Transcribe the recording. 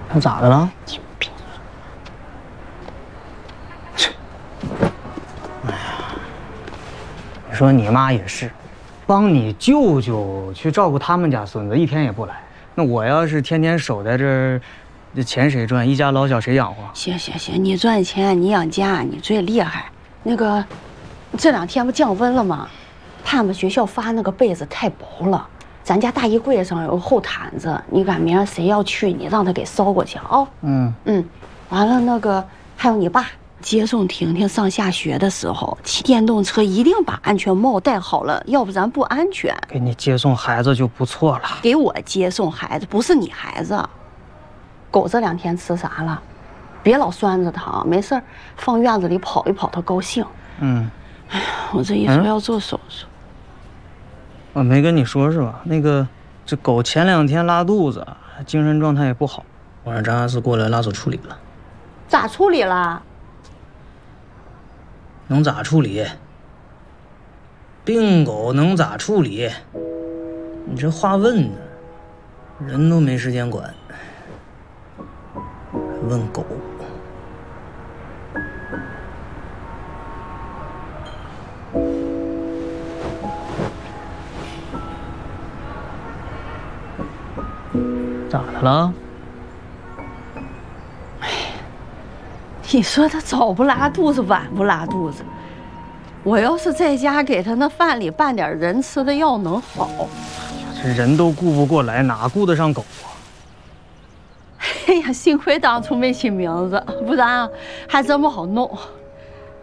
那咋的了？哎呀，你说你妈也是，帮你舅舅去照顾他们家孙子，一天也不来。那我要是天天守在这儿，这钱谁赚？一家老小谁养活？ 行，你赚钱，你养家，你最厉害。那个，这2天不降温了吗？他们学校发那个被子太薄了，咱家大衣柜上有个厚毯子，你赶明儿谁要去，你让他给捎过去啊。完了那个还有你爸接送婷婷上下学的时候，骑电动车一定把安全帽戴好了，要不然不安全。 给你接送孩子就不错了。 给我接送孩子，不是你孩子。狗这2天吃啥了？别老拴着它，没事放院子里跑一跑，它高兴。哎呀，我这一说要做手术。 我没跟你说是吧？那个，这狗前2天拉肚子，精神状态也不好，我让张阿四过来拉走处理了。 咋处理了？ 能咋处理？病狗能咋处理？你这话问的，人都没时间管，还问狗。咋的了？ 你说他早不拉肚子，晚不拉肚子。我要是在家给他那饭里拌点人吃的药，能好。 这人都顾不过来，哪顾得上狗啊？ 哎呀，幸亏当初没起名字，不然啊，还真不好弄。